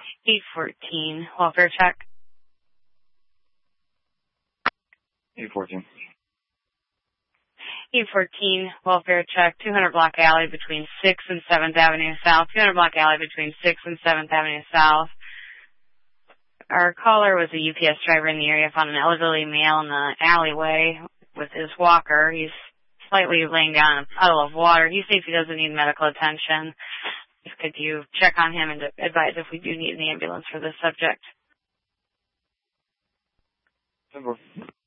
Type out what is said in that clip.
814, welfare check. 814. 814, welfare check, 200 Block Alley between 6th and 7th Avenue South. 200 Block Alley between 6th and 7th Avenue South. Our caller was a UPS driver in the area, found an elderly male in the alleyway with his walker. He's slightly laying down in a puddle of water. He says he doesn't need medical attention. Could you check on him and advise if we do need an ambulance for this subject? 10-4.